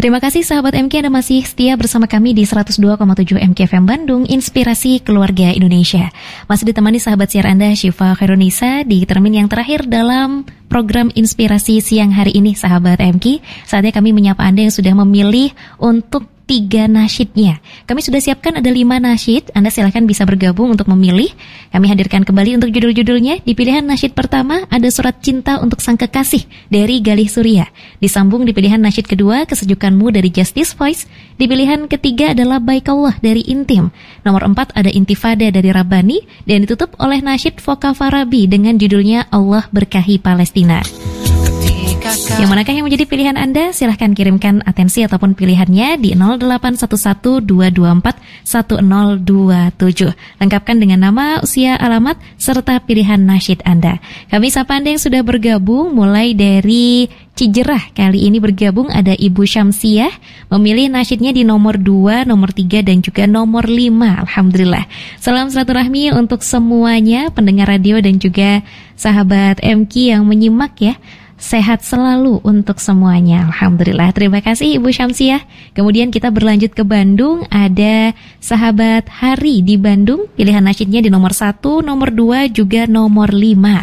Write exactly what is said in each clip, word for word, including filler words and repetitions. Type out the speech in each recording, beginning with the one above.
Terima kasih sahabat M K, Anda masih setia bersama kami di seratus dua koma tujuh M K F M Bandung, Inspirasi Keluarga Indonesia. Masih ditemani sahabat siar Anda, Syifa Khairunisa, di termin yang terakhir dalam program Inspirasi siang hari ini, sahabat M K. Saatnya kami menyapa Anda yang sudah memilih untuk tiga nasyidnya. Kami sudah siapkan ada lima nasyid. Anda silakan bisa bergabung untuk memilih. Kami hadirkan kembali untuk judul-judulnya. Di pilihan nasyid pertama ada Surat Cinta untuk Sang Kekasih dari Galih Surya. Disambung di pilihan nasyid kedua, Kesejukanmu dari Justice Voice. Di pilihan ketiga adalah Baikallah dari Intim. Nomor empat ada Intifada dari Rabbani. Dan ditutup oleh nasyid Foka Farabi dengan judulnya Allah Berkahi Palestina. Yang manakah yang menjadi pilihan Anda? Silahkan kirimkan atensi ataupun pilihannya di nol delapan satu satu dua dua empat satu nol dua tujuh. Lengkapkan dengan nama, usia, alamat, serta pilihan nasyid Anda. Kami sapa Anda yang sudah bergabung, mulai dari Cijerah. Kali ini bergabung ada Ibu Syamsiah, memilih nasyidnya di nomor dua, nomor tiga, dan juga nomor lima. Alhamdulillah. Salam silaturahmi untuk semuanya, pendengar radio dan juga sahabat M K yang menyimak ya. Sehat selalu untuk semuanya, alhamdulillah. Terima kasih Ibu Syamsiah. Kemudian kita berlanjut ke Bandung. Ada sahabat Hari di Bandung. Pilihan nasyidnya di nomor satu, nomor dua, juga nomor lima.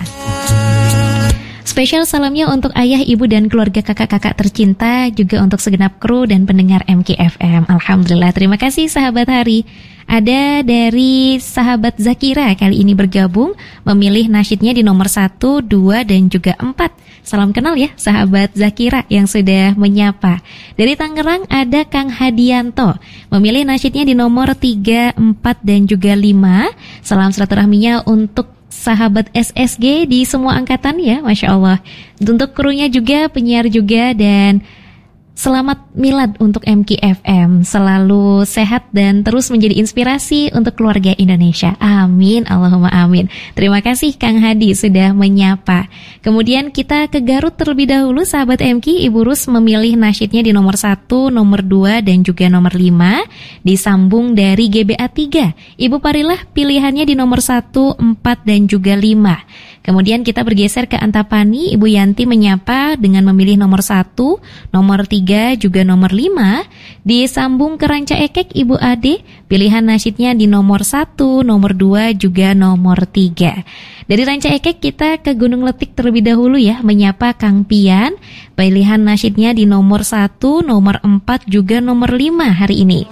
Spesial salamnya untuk ayah, ibu, dan keluarga kakak-kakak tercinta, juga untuk segenap kru dan pendengar M K F M. Alhamdulillah, terima kasih sahabat Hari. Ada dari sahabat Zakira, kali ini bergabung, memilih nasyidnya di nomor satu, dua, dan juga empat. Salam kenal ya sahabat Zakira yang sudah menyapa. Dari Tangerang ada Kang Hadianto, memilih nasyidnya di nomor tiga, empat, dan juga lima. Salam silaturahminya untuk sahabat S S G di semua angkatan ya, Masya Allah. Untuk krunya juga, penyiar juga, dan selamat milad untuk M K F M. Selalu sehat dan terus menjadi inspirasi untuk keluarga Indonesia. Amin, Allahumma amin. Terima kasih Kang Hadi sudah menyapa. Kemudian kita ke Garut terlebih dahulu, sahabat M K. Ibu Rus memilih nasyidnya di nomor satu, nomor dua, dan juga nomor lima. Disambung dari G B A tiga. Ibu Parilah pilihannya di nomor satu, empat, dan juga lima. Kemudian kita bergeser ke Antapani. Ibu Yanti menyapa dengan memilih nomor satu, nomor tiga, juga nomor lima. Disambung ke Ranca Ekek, Ibu Ade, pilihan nasyidnya di nomor satu, nomor dua, juga nomor tiga. Dari Ranca Ekek kita ke Gunung Letik terlebih dahulu ya, menyapa Kang Pian, pilihan nasyidnya di nomor satu, nomor empat, juga nomor lima hari ini.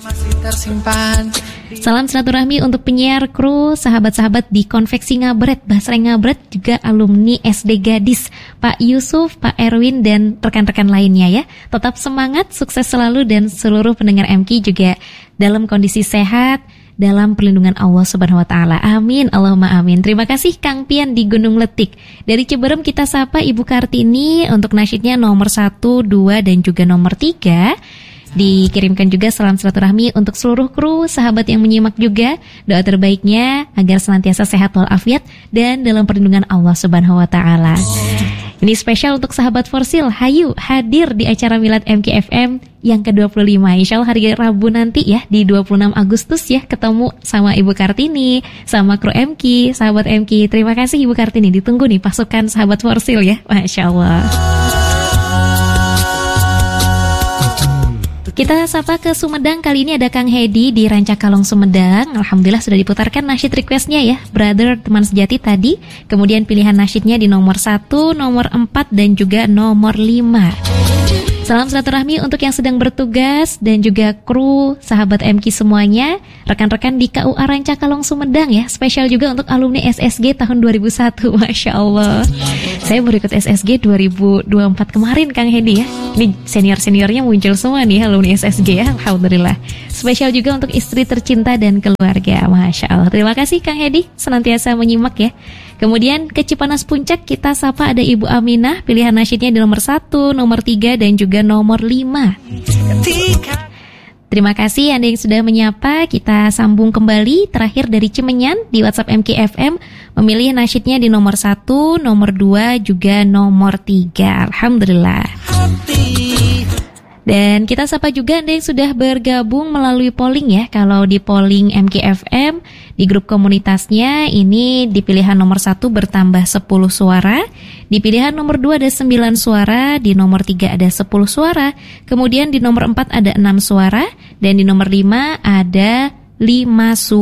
Salam silaturahmi untuk penyiar, kru, sahabat-sahabat di Konveksi Ngabret, Basreng Ngabret, juga alumni S D Gadis, Pak Yusuf, Pak Erwin, dan rekan-rekan lainnya ya. Tetap semangat, sukses selalu, dan seluruh pendengar M K juga dalam kondisi sehat, dalam perlindungan Allah Subhanahu wa taala. Amin, Allahumma amin. Terima kasih Kang Pian di Gunung Letik. Dari Ciberem kita sapa Ibu Kartini untuk nasyidnya nomor satu, dua, dan juga nomor tiga. Dikirimkan juga salam silaturahmi untuk seluruh kru, sahabat yang menyimak juga. Doa terbaiknya agar senantiasa sehat walafiat dan dalam perlindungan Allah Subhanahu wa taala. Ini spesial untuk sahabat Forsil, hayu hadir di acara Milad M K F M yang ke dua puluh lima. Insya Allah hari Rabu nanti ya, di dua puluh enam Agustus ya, ketemu sama Ibu Kartini, sama kru M K, sahabat M K. Terima kasih Ibu Kartini, ditunggu nih pasukan sahabat Forsil ya, Masya Allah. Kita sapa ke Sumedang, kali ini ada Kang Hedi di Rancakalong Sumedang. Alhamdulillah sudah diputarkan nasyid requestnya ya, Brother Teman Sejati tadi. Kemudian pilihan nasyidnya di nomor satu, nomor empat, dan juga nomor lima. Salam silaturahmi untuk yang sedang bertugas dan juga kru, sahabat M K semuanya, rekan-rekan di K U A Rancakalong Sumedang ya. Spesial juga untuk alumni S S G tahun dua ribu satu, Masya Allah. Saya baru ikut S S G dua ribu dua puluh empat kemarin Kang Hedi ya. Ini senior-seniornya muncul semua nih alumni S S G ya, Alhamdulillah. Spesial juga untuk istri tercinta dan keluarga, Masya Allah. Terima kasih Kang Hedi, senantiasa menyimak ya. Kemudian ke Cipanas Puncak kita sapa ada Ibu Aminah, pilihan nasyidnya di nomor satu, nomor tiga, dan juga nomor lima. Terima kasih Anda yang sudah menyapa. Kita sambung kembali. Terakhir dari Cimenyan di WhatsApp M K F M, memilih nasyidnya di nomor satu, nomor dua, juga nomor tiga. Alhamdulillah. Dan kita sapa juga Anda yang sudah bergabung melalui polling ya. Kalau di polling M K F M Di grup komunitasnya ini di pilihan nomor satu bertambah sepuluh suara, di pilihan nomor dua ada sembilan suara, di nomor tiga ada sepuluh suara, kemudian di nomor empat ada enam suara, dan di nomor lima ada lima suara.